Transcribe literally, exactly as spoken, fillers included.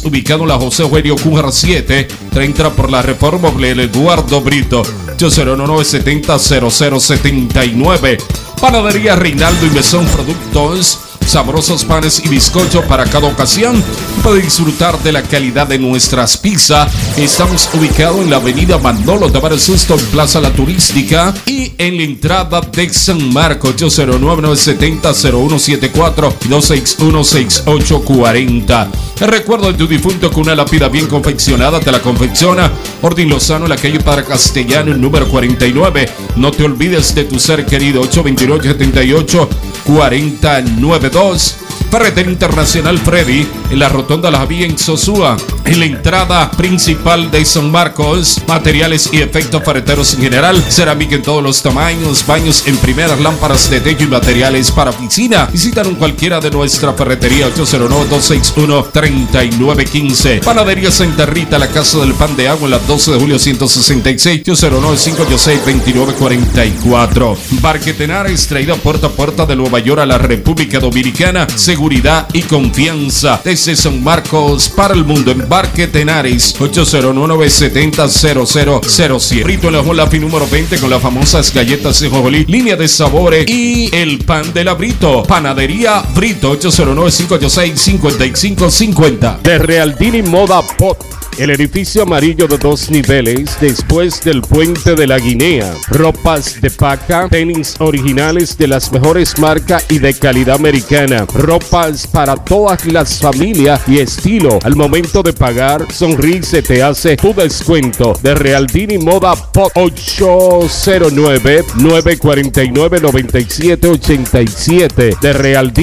ubicado en la José Eugenio Cújar siete, treinta por la Reforma Obrera Eduardo Brito, ocho cero uno nueve siete cero cero cero siete nueve. Panadería Reinaldo y Mesón Productos, sabrosos panes y bizcocho para cada ocasión. Puede disfrutar de la calidad de nuestras pizzas. Estamos ubicados en la avenida Manolo Tavares Susto, en Plaza La Turística, y en la entrada de San Marcos, ocho cero nueve nueve siete cero cero uno siete cuatro y dos seis uno seis ocho cuatro cero. El recuerdo de tu difunto con una lápida bien confeccionada te la confecciona Ordin Lozano en la calle Padre Castellano, el número cuarenta y nueve. No te olvides de tu ser querido, ocho dos nueve siete ocho cuatro nueve dos. Ferretería Internacional Freddy, en la Rotonda La Vía en Sosúa, en la entrada principal de San Marcos. Materiales y efectos ferreteros en general, cerámica en todos los tamaños, baños en primeras, lámparas de techo y materiales para oficina. Visítanos cualquiera de nuestra ferretería, ocho cero nueve dos seis uno tres nueve uno cinco. Panadería Santa Rita, la casa del pan de agua, en la doce de julio ciento sesenta y seis, ocho cero nueve cinco ocho seis dos nueve cuatro cuatro. Barquetenares, traída puerta a puerta de Nueva York a la República Dominicana. Seguridad y confianza desde San Marcos para el mundo. En Barquetenares, ocho cero nueve siete cero cero cero siete. Frito en la Jolafi número veinte con las famosas galletas de Jojolí, línea de sabores y el pan de la Brito. Panadería Brito, ocho cero nueve cinco ocho seis cinco cinco cinco cero. De Realdini Moda Pot, el edificio amarillo de dos niveles después del puente de la Guinea. Ropas de paca, tenis originales de las mejores marcas y de calidad americana. Ropas para todas las familias y estilo. Al momento de pagar, Sonrise te hace tu descuento. De Realdini Moda Pot, ocho cero nueve nueve cuatro nueve nueve siete ocho siete. De Realdini